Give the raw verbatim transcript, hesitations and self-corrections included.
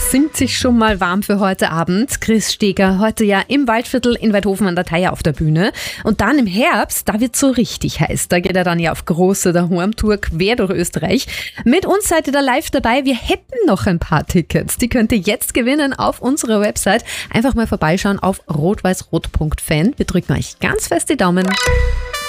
singt sich schon mal warm für heute Abend. Chris Steger heute ja im Waldviertel in Weidhofen an der Thaya auf der Bühne. Und dann im Herbst, da wird so richtig heiß. Da geht er dann ja auf große Daheim-Tour quer durch Österreich. Mit uns seid ihr da live dabei. Wir hätten noch ein paar Tickets. Die könnt ihr jetzt gewinnen auf unserer Website. Einfach mal vorbeischauen auf rot weiß rot punkt fan. Wir drücken euch ganz fest die Daumen.